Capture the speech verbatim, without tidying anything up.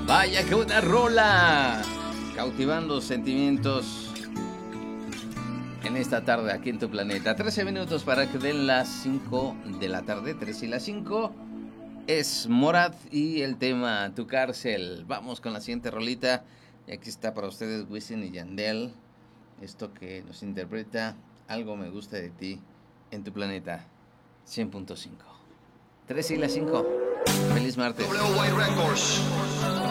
Vaya que una rola, cautivando sentimientos en esta tarde aquí en tu planeta. trece minutos para que den las cinco de la tarde, tres y las cinco. Es Morat y el tema Tu Cárcel. Vamos con la siguiente rolita. Y aquí está para ustedes Wisin y Yandel. Esto que nos interpreta Algo me gusta de ti en tu planeta cien punto cinco. tres y las cinco. Feliz martes.